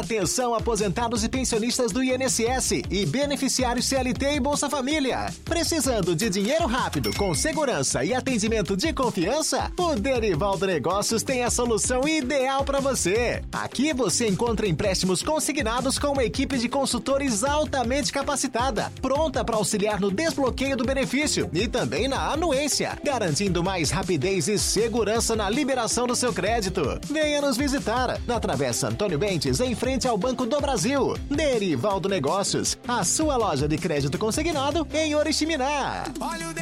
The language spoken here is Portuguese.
Atenção, aposentados e pensionistas do INSS e beneficiários CLT e Bolsa Família. Precisando de dinheiro rápido, com segurança e atendimento de confiança? O Derivaldo Negócios tem a solução ideal para você. Aqui você encontra empréstimos consignados com uma equipe de consultores altamente capacitada, pronta para auxiliar no desbloqueio do benefício e também na anuência, garantindo mais rapidez e segurança na liberação do seu crédito. Venha nos visitar na Travessa Antônio Bentes, em frente ao Banco do Brasil. Derivaldo Negócios, a sua loja de crédito consignado em Oriximiná.